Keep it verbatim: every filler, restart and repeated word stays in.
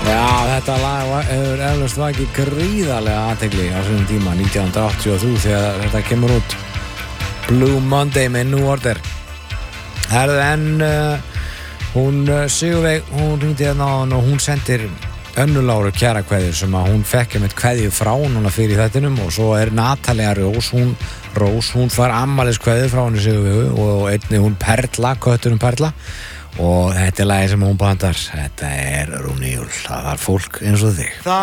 Já, þetta lag var- hefur eflaust vakið gríðarlega athygli á þessum tíma nítján hundruð áttatíu og þrjú þegar þetta kemur út. Blue Monday með New Order. Herðu en uh, hún uh, Sigurveig, hún hringdi hérna á hann og hún sendir Önnu Láru kæra kveðjur sem að hún fekk með kveðju frá núna fyrir þettinum og svo er Natalia Rós, hún Rós, hún fær afmælis kveðju frá henni Sigurveigu og einnig hún Perla, kötturinn Perla og þetta er lagið sem hún bandar, þetta er Rúni Júl, það var fólk eins og þig.